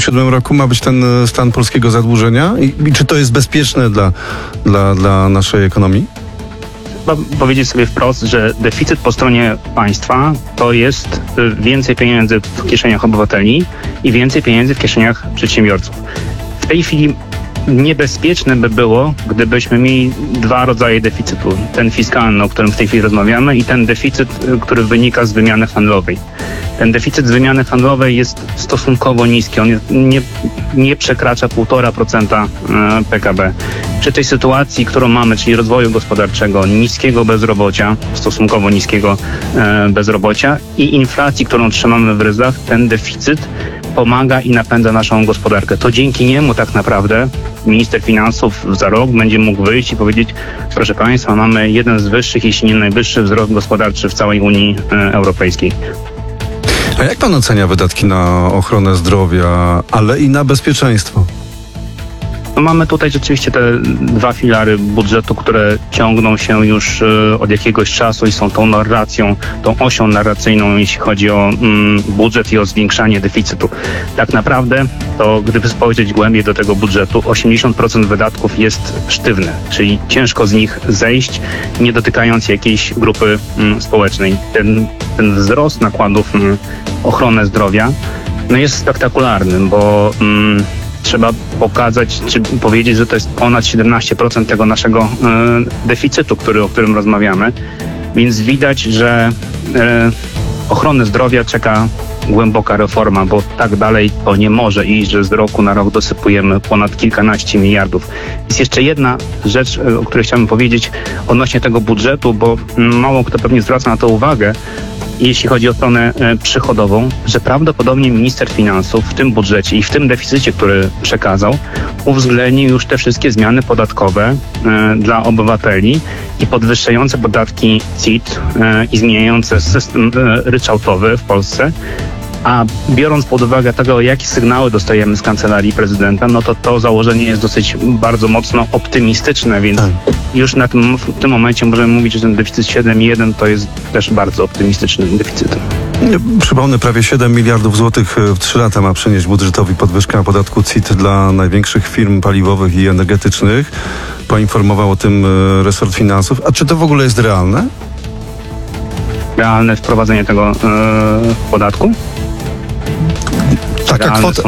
27 roku ma być ten stan polskiego zadłużenia? I czy to jest bezpieczne dla naszej ekonomii? Trzeba powiedzieć sobie wprost, że deficyt po stronie państwa to jest więcej pieniędzy w kieszeniach obywateli i więcej pieniędzy w kieszeniach przedsiębiorców. W tej chwili niebezpieczne by było, gdybyśmy mieli dwa rodzaje deficytu. Ten fiskalny, o którym w tej chwili rozmawiamy, i ten deficyt, który wynika z wymiany handlowej. Ten deficyt z wymiany handlowej jest stosunkowo niski. On nie przekracza 1,5% PKB. Przy tej sytuacji, którą mamy, czyli rozwoju gospodarczego, niskiego bezrobocia, stosunkowo niskiego bezrobocia i inflacji, którą trzymamy w ryzach, ten deficyt pomaga i napędza naszą gospodarkę. To dzięki niemu tak naprawdę minister finansów za rok będzie mógł wyjść i powiedzieć: proszę państwa, mamy jeden z wyższych, jeśli nie najwyższy wzrost gospodarczy w całej Unii Europejskiej. A jak pan ocenia wydatki na ochronę zdrowia, ale i na bezpieczeństwo? No mamy tutaj rzeczywiście te dwa filary budżetu, które ciągną się już od jakiegoś czasu i są tą narracją, tą osią narracyjną, jeśli chodzi o budżet i o zwiększanie deficytu. Tak naprawdę to, gdyby spojrzeć głębiej do tego budżetu, 80% wydatków jest sztywne, czyli ciężko z nich zejść, nie dotykając jakiejś grupy społecznej. Ten wzrost nakładów na ochronę zdrowia jest spektakularny, bo trzeba pokazać, czy powiedzieć, że to jest ponad 17% tego naszego deficytu, o którym rozmawiamy. Więc widać, że ochronę zdrowia czeka głęboka reforma, bo tak dalej to nie może iść, że z roku na rok dosypujemy ponad kilkanaście miliardów. Jest jeszcze jedna rzecz, o której chciałbym powiedzieć odnośnie tego budżetu, bo mało kto pewnie zwraca na to uwagę, jeśli chodzi o stronę przychodową, że prawdopodobnie minister finansów w tym budżecie i w tym deficycie, który przekazał, uwzględnił już te wszystkie zmiany podatkowe dla obywateli i podwyższające podatki CIT i zmieniające system ryczałtowy w Polsce. A biorąc pod uwagę tego, jakie sygnały dostajemy z Kancelarii Prezydenta, no to założenie jest dosyć bardzo mocno optymistyczne, więc już w tym momencie możemy mówić, że ten deficyt 7,1 to jest też bardzo optymistyczny deficyt. Przypomnę, prawie 7 miliardów złotych w 3 lata ma przynieść budżetowi podwyżka podatku CIT dla największych firm paliwowych i energetycznych. Poinformował o tym resort finansów. A czy to w ogóle jest realne? Realne wprowadzenie tego podatku? Taka kwota.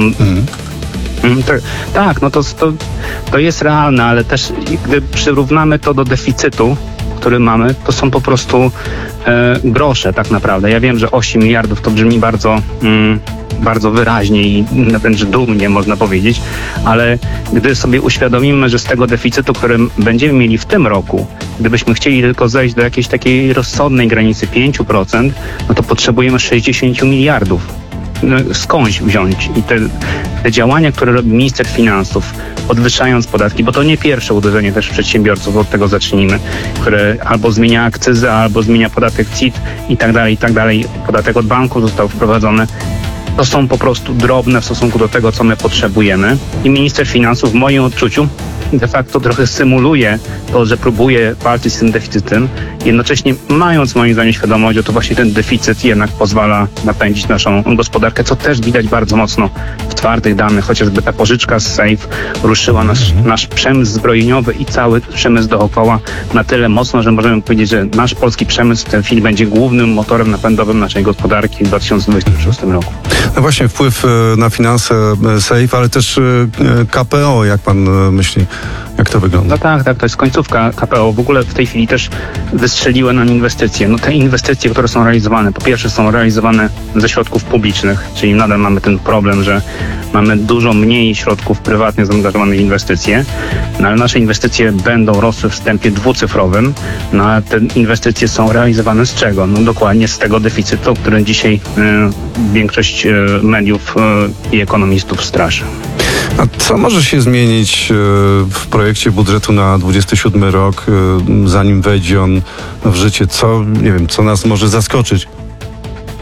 Tak, no to jest realne, ale też gdy przyrównamy to do deficytu, który mamy, to są po prostu grosze tak naprawdę. Ja wiem, że 8 miliardów to brzmi bardzo wyraźnie i wręcz dumnie można powiedzieć, ale gdy sobie uświadomimy, że z tego deficytu, który będziemy mieli w tym roku, gdybyśmy chcieli tylko zejść do jakiejś takiej rozsądnej granicy 5%, no to potrzebujemy 60 miliardów. Skądś wziąć? I te działania, które robi minister finansów, podwyższając podatki, bo to nie pierwsze uderzenie też przedsiębiorców, od tego zacznijmy, które albo zmienia akcyzę, albo zmienia podatek CIT i tak dalej. Podatek od banku został wprowadzony. To są po prostu drobne w stosunku do tego, co my potrzebujemy. I minister finansów w moim odczuciu de facto trochę symuluje to, że próbuje walczyć z tym deficytem, jednocześnie mając moim zdaniem świadomość, że to właśnie ten deficyt jednak pozwala napędzić naszą gospodarkę, co też widać bardzo mocno w twardych danych, chociażby ta pożyczka z SAFE ruszyła nasz przemysł zbrojeniowy i cały przemysł dookoła na tyle mocno, że możemy powiedzieć, że nasz polski przemysł w tej chwili będzie głównym motorem napędowym naszej gospodarki w 2026 roku. No właśnie, wpływ na finanse SAFE, ale też KPO, jak pan myśli? Jak to wygląda? No tak, to jest końcówka KPO. W ogóle w tej chwili też wystrzeliły nam inwestycje. No te inwestycje, które są realizowane, po pierwsze są realizowane ze środków publicznych, czyli nadal mamy ten problem, że mamy dużo mniej środków prywatnie zaangażowanych w inwestycje, no ale nasze inwestycje będą rosły w tempie dwucyfrowym, no a te inwestycje są realizowane z czego? No dokładnie z tego deficytu, który dzisiaj większość mediów i ekonomistów straszy. A co może się zmienić w projekcie budżetu na 27 rok, zanim wejdzie on w życie? Co nas może zaskoczyć?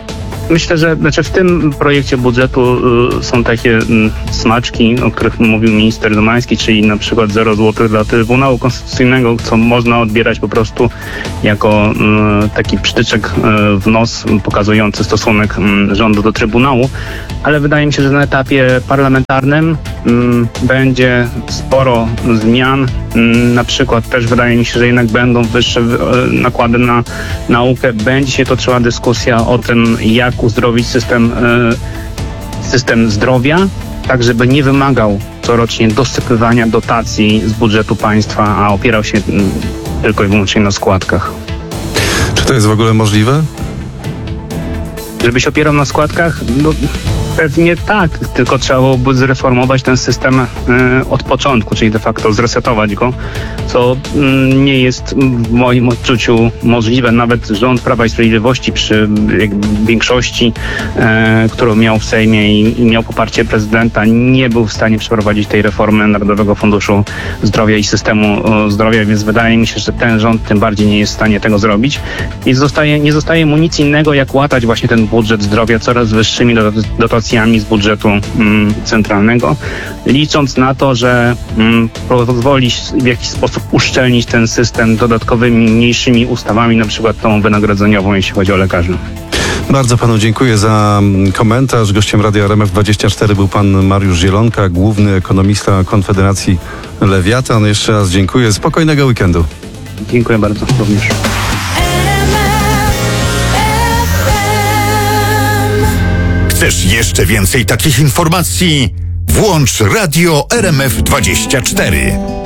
Myślę, że w tym projekcie budżetu są takie smaczki, o których mówił minister Domański, czyli na przykład 0 zł dla Trybunału Konstytucyjnego, co można odbierać po prostu jako taki przytyczek w nos pokazujący stosunek rządu do Trybunału, ale wydaje mi się, że na etapie parlamentarnym będzie sporo zmian. Na przykład też wydaje mi się, że jednak będą wyższe nakłady na naukę. Będzie się toczyła dyskusja o tym, jak uzdrowić system zdrowia, tak żeby nie wymagał corocznie dosypywania dotacji z budżetu państwa, a opierał się tylko i wyłącznie na składkach. Czy to jest w ogóle możliwe? Żeby się opierał na składkach? No, pewnie tak, tylko trzeba byłoby zreformować ten system od początku, czyli de facto zresetować go, co nie jest w moim odczuciu możliwe. Nawet rząd Prawa i Sprawiedliwości przy większości, którą miał w Sejmie i miał poparcie prezydenta, nie był w stanie przeprowadzić tej reformy Narodowego Funduszu Zdrowia i systemu zdrowia, więc wydaje mi się, że ten rząd tym bardziej nie jest w stanie tego zrobić. I nie zostaje mu nic innego, jak łatać właśnie ten budżet zdrowia coraz wyższymi dotacjami z budżetu centralnego, licząc na to, że pozwoli w jakiś sposób uszczelnić ten system dodatkowymi, mniejszymi ustawami, na przykład tą wynagrodzeniową, jeśli chodzi o lekarzy. Bardzo panu dziękuję za komentarz. Gościem Radia RMF24 był pan Mariusz Zielonka, główny ekonomista Konfederacji Lewiatan. Jeszcze raz dziękuję. Spokojnego weekendu. Dziękuję bardzo również. Chcesz jeszcze więcej takich informacji? Włącz Radio RMF24.